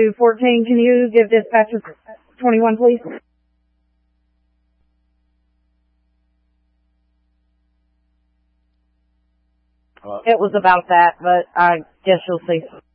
14, can you give dispatcher 21, please? It was about that, but I guess you'll see.